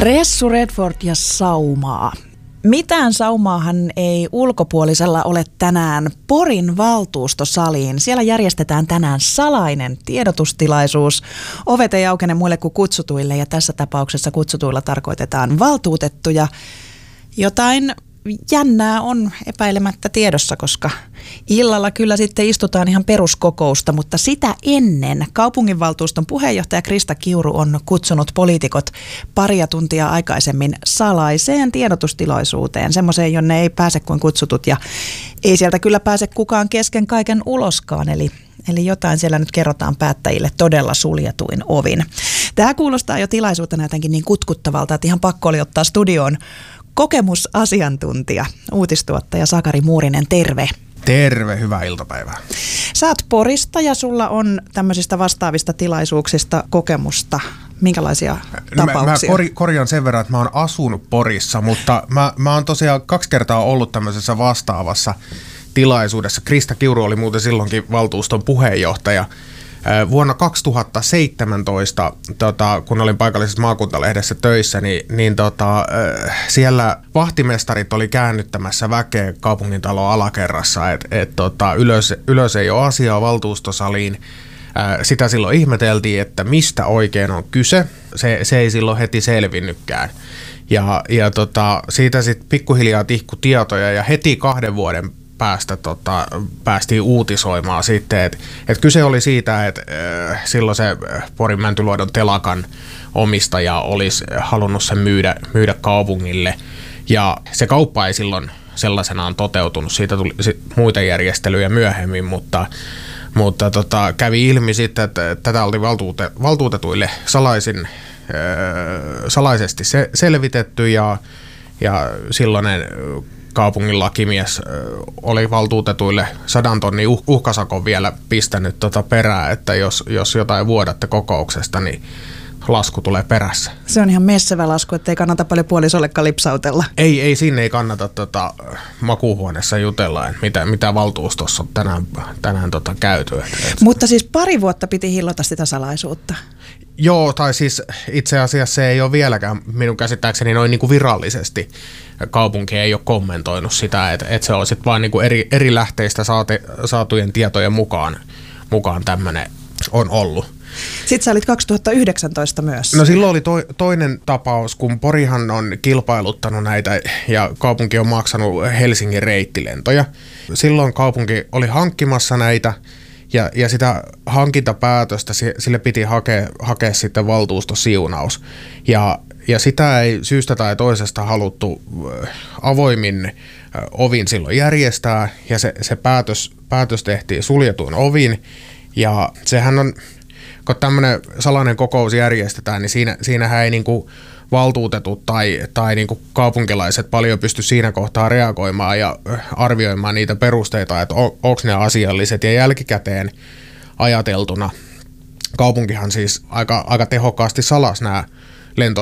Ressu Redford ja saumaa. Mitään saumaahan ei ulkopuolisella ole tänään Porin valtuustosaliin. Siellä järjestetään tänään salainen tiedotustilaisuus. Ovet ei aukene muille kuin kutsutuille ja tässä tapauksessa kutsutuilla tarkoitetaan valtuutettuja. Jotain jännää on epäilemättä tiedossa, koska illalla kyllä sitten istutaan ihan peruskokousta, mutta sitä ennen kaupunginvaltuuston puheenjohtaja Krista Kiuru on kutsunut poliitikot paria tuntia aikaisemmin salaiseen tiedotustilaisuuteen, semmoiseen, jonne ei pääse kuin kutsutut ja ei sieltä kyllä pääse kukaan kesken kaiken uloskaan, Eli jotain siellä nyt kerrotaan päättäjille todella suljetuin ovin. Tämä kuulostaa jo tilaisuutena jotenkin niin kutkuttavalta, että ihan pakko oli ottaa studioon kokemusasiantuntija, uutistuottaja Sakari Muurinen, terve. Terve, hyvää iltapäivää. Sä oot Porista ja sulla on tämmöisistä vastaavista tilaisuuksista kokemusta. Minkälaisia tapauksia? Mä korjaan sen verran, että mä oon asunut Porissa, mutta mä oon tosiaan 2 kertaa ollut tämmöisessä vastaavassa tilaisuudessa. Krista Kiuru oli muuten silloinkin valtuuston puheenjohtaja. Vuonna 2017, kun olin paikallisessa maakuntalehdessä töissä, niin siellä vahtimestarit oli käännyttämässä väkeä kaupungintalon alakerrassa, että ylös ei ole asiaa valtuustosaliin. Sitä silloin ihmeteltiin, että mistä oikein on kyse. Se ei silloin heti selvinnytkään. Ja siitä sitten pikkuhiljaa tihku tietoja ja heti 2 vuoden päästä päästiin uutisoimaan sitten, että kyse oli siitä, että silloin se Porin Mäntyluodon telakan omistaja olisi halunnut sen myydä kaupungille ja se kauppa ei silloin sellaisenaan toteutunut, siitä tuli muita järjestelyjä myöhemmin, mutta kävi ilmi sitten, että tätä oli valtuutetuille salaisesti selvitetty ja silloinen kaupungin lakimies oli valtuutetuille 100 000 uhkasakon vielä pistänyt perään, että jos jotain vuodatte kokouksesta, niin lasku tulee perässä. Se on ihan messevä lasku, ettei kannata paljon puolisollekaan lipsautella. Ei sinne ei kannata makuuhuoneessa jutella, että mitä valtuustossa on tänään käyty. Mutta siis 2 vuotta piti hillota sitä salaisuutta. Joo, tai siis itse asiassa se ei ole vieläkään minun käsittääkseni noin niin kuin virallisesti. Kaupunki ei ole kommentoinut sitä, että se on sitten vain niin kuin eri lähteistä saatujen tietojen mukaan tämmöinen on ollut. Sitten sä olit 2019 myös. No silloin oli toinen tapaus, kun Porihan on kilpailuttanut näitä ja kaupunki on maksanut Helsingin reittilentoja. Silloin kaupunki oli hankkimassa näitä ja sitä hankintapäätöstä sille piti hakea sitten valtuustosiunaus. Ja sitä ei syystä tai toisesta haluttu avoimin ovin silloin järjestää ja se päätös tehtiin suljetuin ovin ja sehän on, kun tämmöinen salainen kokous järjestetään, niin siinähän ei niinku valtuutetut tai niinku kaupunkilaiset paljon pysty siinä kohtaa reagoimaan ja arvioimaan niitä perusteita, että onko ne asialliset ja jälkikäteen ajateltuna. Kaupunkihan siis aika tehokkaasti salasi nämä